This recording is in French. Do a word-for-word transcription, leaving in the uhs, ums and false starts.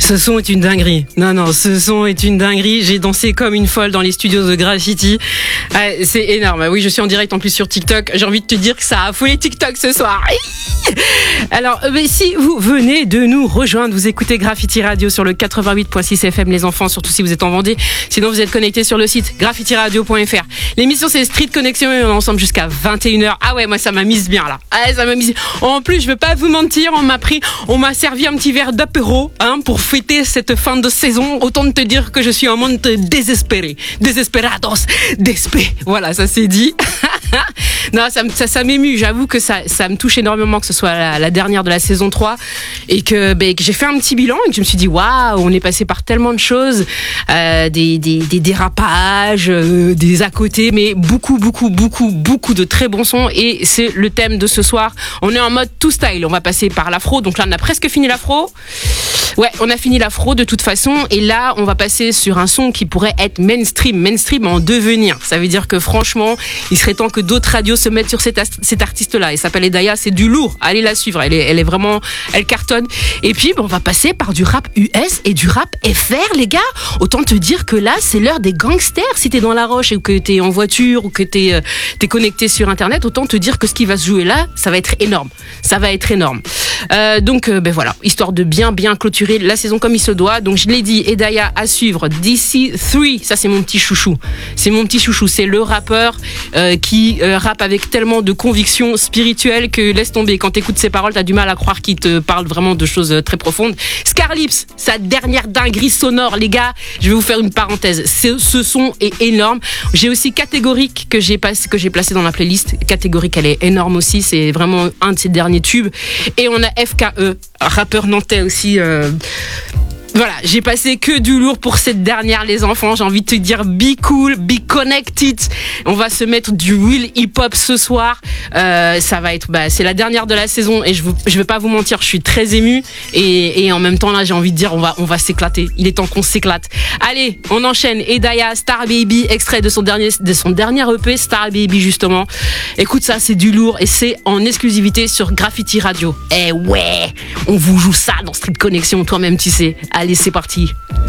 Ce son est une dinguerie. Non, non, ce son est une dinguerie. J'ai dansé comme une folle dans les studios de Graffiti. Ouais, c'est énorme. Oui, je suis en direct en plus sur TikTok. J'ai envie de te dire que ça a affolé TikTok ce soir. Alors, mais si vous venez de nous rejoindre, vous écoutez Graffiti Radio sur le quatre-vingt-huit virgule six F M, les enfants, surtout si vous êtes en Vendée. Sinon, vous êtes connectés sur le site graffiti radio point f r. L'émission, c'est Street Connection et on est ensemble jusqu'à vingt et une heures. Ah ouais, moi, ça m'a mise bien, là. Ah, ça m'a mise. En plus, je veux pas vous mentir, on m'a pris, on m'a servi un petit verre d'apéro, hein, pour fêter cette fin de saison. Autant te dire que je suis en monde désespéré. Désespérados. Despé. Voilà, ça c'est dit. Non, ça, ça, ça m'émue. J'avoue que ça, ça me touche énormément que ce soit la, la dernière de la saison trois et que, ben, que j'ai fait un petit bilan et que je me suis dit, waouh, on est passé par tellement de choses, euh, des, des, des dérapages, euh, des à côté, mais beaucoup, beaucoup, beaucoup, beaucoup de très bons sons et c'est le thème de ce soir. On est en mode tout style. On va passer par l'afro. Donc là, on a presque fini l'afro. Ouais, on a fini l'afro de toute façon et là, on va passer sur un son qui pourrait être mainstream, mainstream en devenir. Ça veut dire que franchement, il serait temps que d'autres radios se mettent sur cet, cet artiste-là. Elle s'appelle Edaya, c'est du lourd. Allez la suivre, elle est, elle est vraiment, elle cartonne. Et puis, on va passer par du rap U S et du rap F R, les gars. Autant te dire que là, c'est l'heure des gangsters. Si t'es dans la roche ou que t'es en voiture ou que t'es, euh, t'es connecté sur Internet, autant te dire que ce qui va se jouer là, ça va être énorme. Ça va être énorme. Euh, donc, euh, ben voilà, histoire de bien, bien clôturer la saison comme il se doit. Donc je l'ai dit, Edaya à suivre. D C trois, ça c'est mon petit chouchou. C'est mon petit chouchou. C'est le rappeur euh, qui euh, rappe avec tellement de conviction spirituelle que laisse tomber. Quand t'écoutes ses paroles, t'as du mal à croire qu'il te parle vraiment de choses très profondes. Scarlips, sa dernière dinguerie sonore, les gars. Je vais vous faire une parenthèse. Ce, ce son est énorme. J'ai aussi Catégorique que j'ai passé, que j'ai placé dans la playlist. Catégorique, elle est énorme aussi. C'est vraiment un de ses derniers tubes. Et on a F K E, rappeur nantais aussi. Euh, Voilà, j'ai passé que du lourd pour cette dernière, les enfants. J'ai envie de te dire, be cool, be connected. On va se mettre du real hip-hop ce soir. Euh, ça va être, bah, c'est la dernière de la saison et je vous, je vais pas vous mentir, je suis très émue et, et en même temps là, j'ai envie de dire, on va, on va s'éclater. Il est temps qu'on s'éclate. Allez, on enchaîne. Edaya, Star Baby, extrait de son dernier, de son dernier E P, Star Baby justement. Écoute ça, c'est du lourd et c'est en exclusivité sur Graffiti Radio. Eh ouais, on vous joue ça dans Street Connection, toi-même tu sais. Allez, c'est parti.